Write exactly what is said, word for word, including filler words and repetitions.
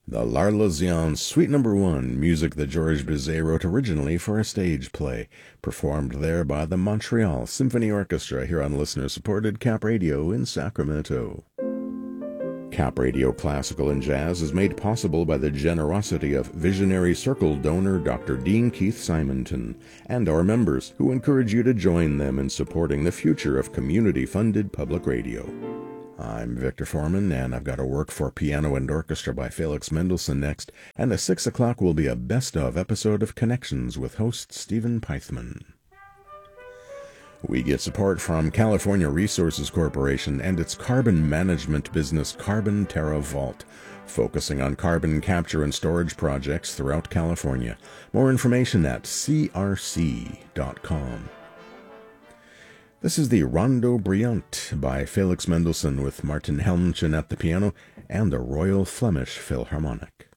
The L'Arlésienne Suite Number One, music that Georges Bizet wrote originally for a stage play, performed there by the Montreal Symphony Orchestra here on listener-supported Cap Radio in Sacramento. Cap Radio Classical and Jazz is made possible by the generosity of Visionary Circle donor Doctor Dean Keith Simonton and our members, who encourage you to join them in supporting the future of community-funded public radio. I'm Victor Foreman, and I've got a work for piano and orchestra by Felix Mendelssohn next, and at six o'clock will be a best-of episode of Connections with host Stephen Peithman. We get support from California Resources Corporation and its carbon management business Carbon Terra Vault, focusing on carbon capture and storage projects throughout California. More information at c r c dot com. This is the Rondo Brilliant by Felix Mendelssohn with Martin Helmchen at the piano and the Royal Flemish Philharmonic.